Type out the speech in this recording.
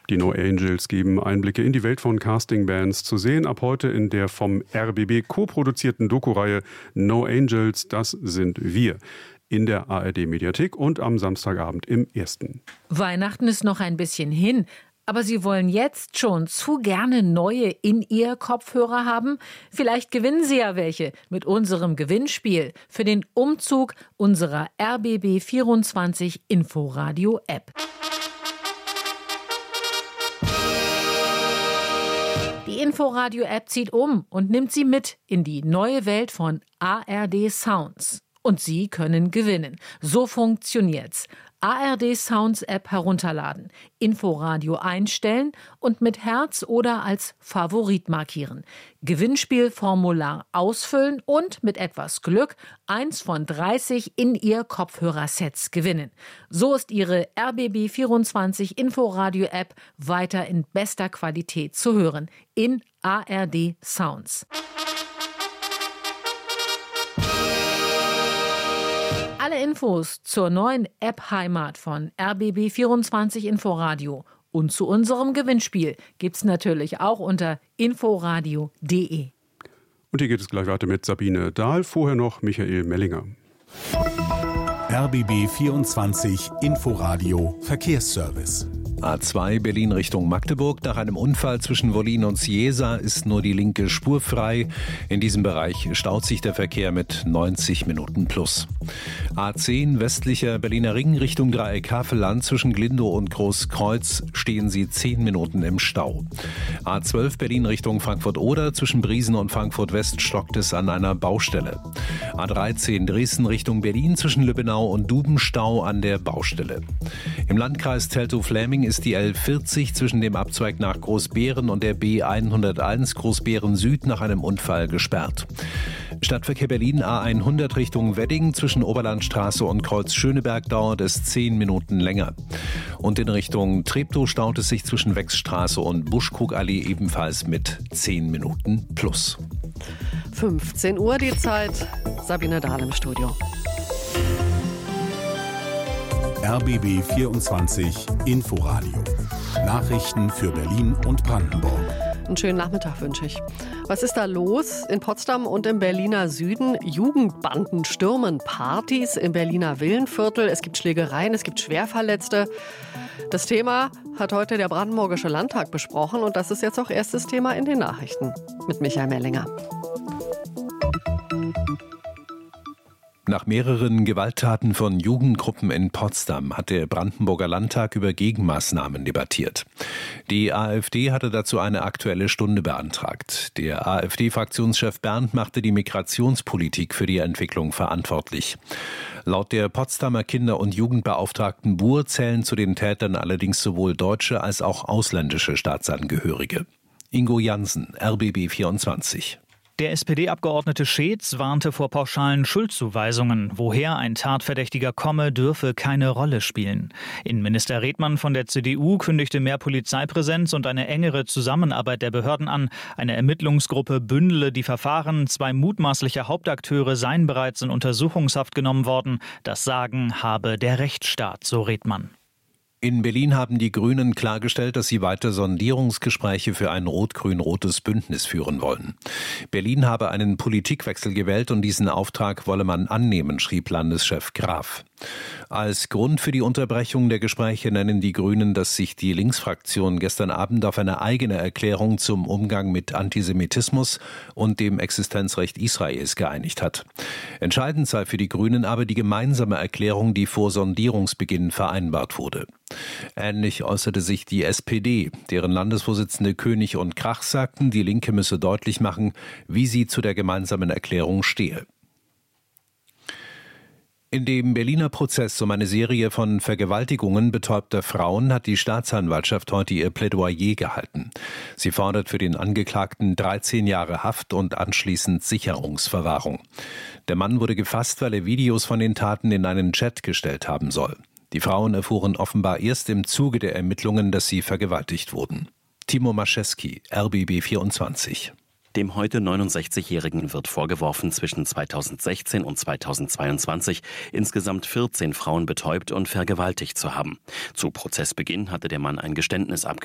Die No Angels geben Einblicke in die Welt von Castingbands, zu sehen ab heute in der vom RBB co-produzierten Doku-Reihe No Angels, das sind wir. In der ARD-Mediathek und am Samstagabend im Ersten. Weihnachten ist noch ein bisschen hin, aber Sie wollen jetzt schon zu gerne neue In-Ear-Kopfhörer haben? Vielleicht gewinnen Sie ja welche mit unserem Gewinnspiel für den Umzug unserer RBB24 Inforadio-App. Die Inforadio-App zieht um und nimmt Sie mit in die neue Welt von ARD Sounds. Und Sie können gewinnen. So funktioniert's. ARD Sounds App herunterladen, Inforadio einstellen und mit Herz oder als Favorit markieren. Gewinnspielformular ausfüllen und mit etwas Glück 1 von 30 In-Ear-Kopfhörersets gewinnen. So ist Ihre RBB24 Inforadio App weiter in bester Qualität zu hören. In ARD Sounds. Alle Infos zur neuen App-Heimat von RBB24 Inforadio und zu unserem Gewinnspiel gibt's natürlich auch unter inforadio.de. Und hier geht es gleich weiter mit Sabine Dahl, vorher noch Michael Mellinger. RBB24 Inforadio Verkehrsservice. A2 Berlin Richtung Magdeburg. Nach einem Unfall zwischen Wollin und Ciesa ist nur die linke Spur frei. In diesem Bereich staut sich der Verkehr mit 90 Minuten plus. A10 westlicher Berliner Ring Richtung Dreieck Havelland. Zwischen Glindow und Großkreuz stehen Sie 10 Minuten im Stau. A12 Berlin Richtung Frankfurt-Oder. Zwischen Briesen und Frankfurt West stockt es an einer Baustelle. A13 Dresden Richtung Berlin. Zwischen Lübbenau und Dubenstau an der Baustelle. Im Landkreis Teltow-Fläming ist die L40 zwischen dem Abzweig nach Großbeeren und der B101 Großbeeren Süd nach einem Unfall gesperrt. Stadtverkehr Berlin A100 Richtung Wedding zwischen Oberlandstraße und Kreuz Schöneberg dauert es 10 Minuten länger. Und in Richtung Treptow staut es sich zwischen Wechsstraße und Buschkrugallee ebenfalls mit 10 Minuten plus. 15 Uhr die Zeit. Sabine Dahl im Studio. RBB 24 Inforadio. Nachrichten für Berlin und Brandenburg. Einen schönen Nachmittag wünsche ich. Was ist da los? In Potsdam und im Berliner Süden Jugendbanden stürmen Partys im Berliner Villenviertel. Es gibt Schlägereien, es gibt Schwerverletzte. Das Thema hat heute der Brandenburgische Landtag besprochen und das ist jetzt auch erstes Thema in den Nachrichten mit Michael Mellinger. Nach mehreren Gewalttaten von Jugendgruppen in Potsdam hat der Brandenburger Landtag über Gegenmaßnahmen debattiert. Die AfD hatte dazu eine Aktuelle Stunde beantragt. Der AfD-Fraktionschef Berndt machte die Migrationspolitik für die Entwicklung verantwortlich. Laut der Potsdamer Kinder- und Jugendbeauftragten Buhr zählen zu den Tätern allerdings sowohl deutsche als auch ausländische Staatsangehörige. Ingo Jansen, RBB 24. Der SPD-Abgeordnete Scheetz warnte vor pauschalen Schuldzuweisungen. Woher ein Tatverdächtiger komme, dürfe keine Rolle spielen. Innenminister Redmann von der CDU kündigte mehr Polizeipräsenz und eine engere Zusammenarbeit der Behörden an. Eine Ermittlungsgruppe bündele die Verfahren. 2 mutmaßliche Hauptakteure seien bereits in Untersuchungshaft genommen worden. Das Sagen habe der Rechtsstaat, so Redmann. In Berlin haben die Grünen klargestellt, dass sie weiter Sondierungsgespräche für ein rot-grün-rotes Bündnis führen wollen. Berlin habe einen Politikwechsel gewählt und diesen Auftrag wolle man annehmen, schrieb Landeschef Graf. Als Grund für die Unterbrechung der Gespräche nennen die Grünen, dass sich die Linksfraktion gestern Abend auf eine eigene Erklärung zum Umgang mit Antisemitismus und dem Existenzrecht Israels geeinigt hat. Entscheidend sei für die Grünen aber die gemeinsame Erklärung, die vor Sondierungsbeginn vereinbart wurde. Ähnlich äußerte sich die SPD, deren Landesvorsitzende König und Krach sagten, die Linke müsse deutlich machen, wie sie zu der gemeinsamen Erklärung stehe. In dem Berliner Prozess um eine Serie von Vergewaltigungen betäubter Frauen hat die Staatsanwaltschaft heute ihr Plädoyer gehalten. Sie fordert für den Angeklagten 13 Jahre Haft und anschließend Sicherungsverwahrung. Der Mann wurde gefasst, weil er Videos von den Taten in einen Chat gestellt haben soll. Die Frauen erfuhren offenbar erst im Zuge der Ermittlungen, dass sie vergewaltigt wurden. Timo Maschewski, RBB 24. Dem heute 69-Jährigen wird vorgeworfen, zwischen 2016 und 2022 insgesamt 14 Frauen betäubt und vergewaltigt zu haben. Zu Prozessbeginn hatte der Mann ein Geständnis abgegeben.